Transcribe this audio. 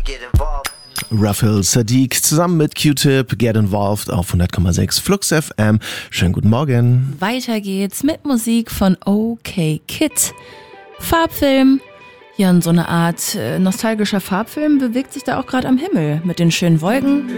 Raphael Saadiq zusammen mit Q-Tip, Get Involved auf 100,6 Flux FM. Schönen guten Morgen. Weiter geht's mit Musik von OK Kid. Farbfilm. Ja, und so eine Art nostalgischer Farbfilm bewegt sich da auch gerade am Himmel mit den schönen Wolken